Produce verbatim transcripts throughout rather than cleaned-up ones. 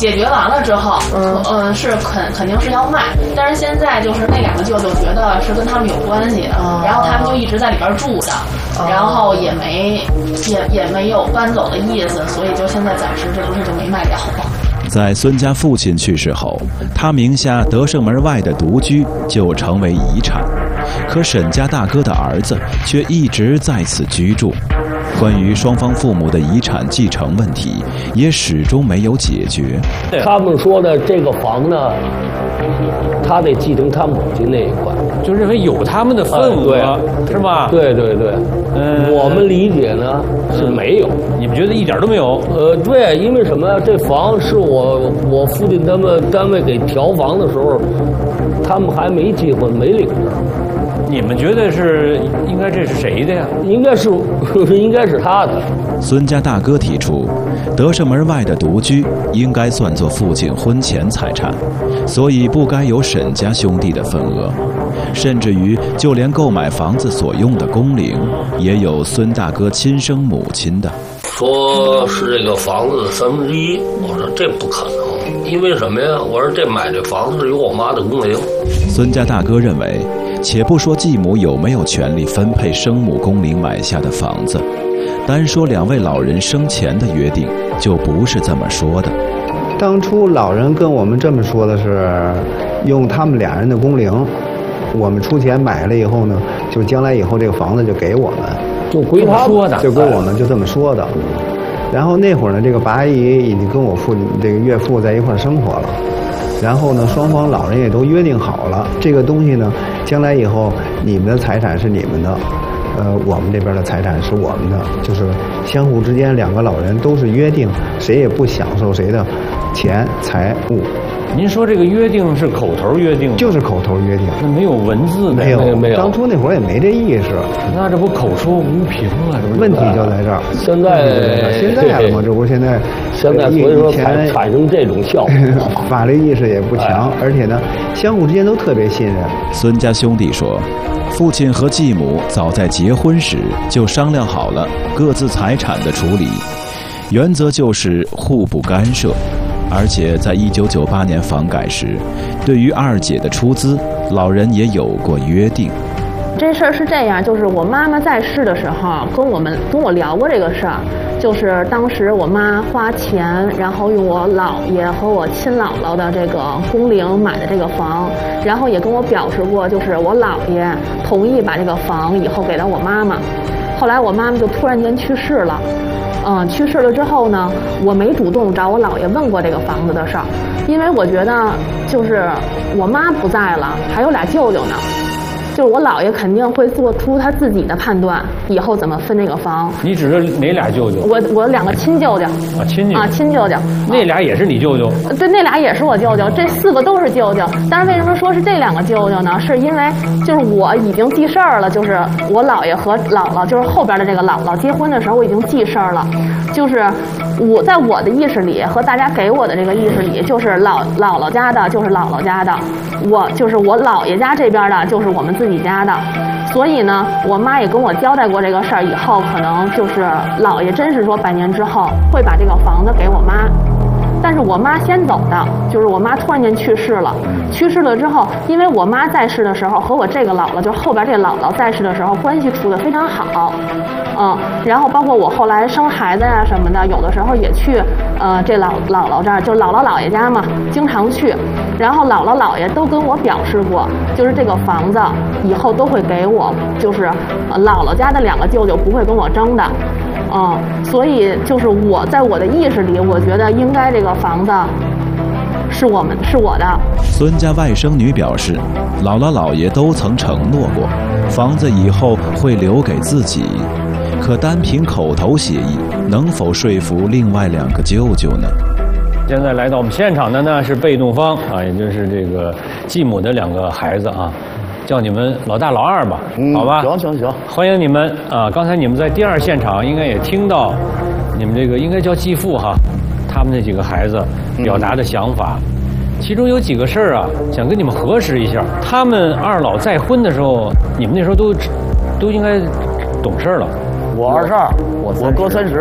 解决完了之后，嗯呃是肯肯定是要卖，但是现在就是那两个舅舅觉得是跟他们有关系的，嗯、然后他们就一直在里边住着，嗯、然后也没也也没有搬走的意思，所以就现在暂时这东西就没卖掉。 在孙家父亲去世后，他名下德胜门外的独居就成为遗产，可沈家大哥的儿子却一直在此居住。关于双方父母的遗产继承问题，也始终没有解决。 他们说的这个房呢，他得继承他母亲那一块， 就认为有他们的份额， 呃、 是吧？ 对对对，嗯，我们理解呢是没有， 你们觉得一点都没有？ 呃，对，因为什么呀？这房是我我父亲他们单位给调房的时候，他们还没结婚，没领着。 你们觉得是应该这是谁的呀？ 应该是应该是他的。 孙家大哥提出，德胜门外的独居应该算作父亲婚前财产，所以不该有沈家兄弟的份额，甚至于就连购买房子所用的工龄，也有孙大哥亲生母亲的。 说是这个房子的三分之一，我说这不可能，因为什么呀？我说这买这房子是有我妈的工龄。 孙家大哥认为，且不说继母有没有权利分配生母工龄买下的房子，单说两位老人生前的约定，就不是这么说的。 当初老人跟我们这么说的是，用他们俩人的工龄，我们出钱买了以后呢，就将来以后这个房子就给我们， 就归他说的， 就归我们，就这么说的。然后那会儿呢，这个八姨已经跟我父亲这个岳父在一块生活了。然后呢，双方老人也都约定好了，这个东西呢，将来以后你们的财产是你们的，呃，我们这边的财产是我们的，就是相互之间两个老人都是约定，谁也不享受谁的钱财物。 您说这个约定是口头约定， 就是口头约定， 那没有文字， 没有没有，当初那会儿也没这意识， 那这不口说无凭啊？这不问题就在这儿。 现在现在了嘛，这不是现在现在所以说才产生这种效果， 法律意识也不强，而且呢，相互之间都特别信任。 孙家兄弟说，父亲和继母早在结婚时就商量好了各自财产的处理，原则就是互不干涉。而且在一九九八年房改时，对于二姐的出资，老人也有过约定。 这事儿是这样，就是我妈妈在世的时候跟我们跟我聊过这个事儿，就是当时我妈花钱，然后用我姥爷和我亲姥姥的这个工龄买的这个房，然后也跟我表示过，就是我姥爷同意把这个房以后给了我妈妈。后来我妈妈就突然间去世了。嗯，去世了之后呢，我没主动找我姥爷问过这个房子的事儿，因为我觉得就是我妈不在了，还有俩舅舅呢，就是我姥爷肯定会做出他自己的判断，以后怎么分这个房。 你指的哪俩舅舅？ 我我两个亲舅舅啊，亲舅啊，亲舅舅， 那俩也是你舅舅？ 对，那俩也是我舅舅，这四个都是舅舅。但是为什么说是这两个舅舅呢？是因为就是我已经记事儿了，就是我姥爷和姥姥，就是后边的这个姥姥结婚的时候我已经记事儿了，就是我在我的意识里和大家给我的这个意识里，就是姥姥姥家的就是姥姥家的，我就是我姥爷家这边的就是我们自己家的。所以呢，我妈也跟我交代过这个事儿，以后可能就是姥爷真是说百年之后会把这个房子给我妈。但是我妈先走的，就是我妈突然间去世了。去世了之后，因为我妈在世的时候和我这个姥姥，就是后边这个姥姥在世的时候，关系处得非常好，嗯，然后包括我后来生孩子呀、啊、什么的，有的时候也去，呃，这姥姥姥这儿，就是姥姥姥爷家嘛，经常去。然后姥姥姥爷都跟我表示过，就是这个房子以后都会给我，就是呃姥姥家的两个舅舅不会跟我争的。嗯，所以就是我在我的意识里，我觉得应该这个房子是我们是我的。 孙家外甥女表示，姥姥姥爷都曾承诺过，房子以后会留给自己，可单凭口头协议，能否说服另外两个舅舅呢？ 现在来到我们现场的呢是被动方啊，也就是这个继母的两个孩子啊。叫你们老大老二吧， 嗯、 好吧？ 行行行， 欢迎你们啊！刚才你们在第二现场应该也听到，你们这个应该叫继父哈，他们那几个孩子表达的想法，嗯、其中有几个事儿啊，想跟你们核实一下。他们二老再婚的时候，你们那时候都都应该懂事了。 我二十二，我我哥三十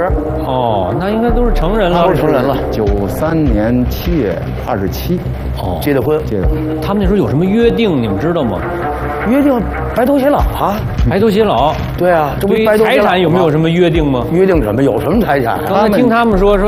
哦，那应该都是成人了。 都是成人了。 九三年七月二十七， 哦， 结的婚， 结的。 他们那时候有什么约定？你们知道吗？ 约定白头偕老啊。 白头偕老。 对啊，这不对于白头偕老吗财产有没有什么约定吗？ 约定什么？有什么财产？ 刚才听他们说说